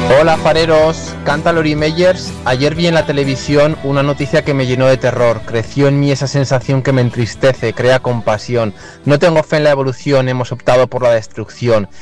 Hola fareros, canta Lori Meyers. Ayer vi en la televisión una noticia que me llenó de terror. Creció en mí esa sensación que me entristece, crea compasión. No tengo fe en la evolución, hemos optado por la destrucción.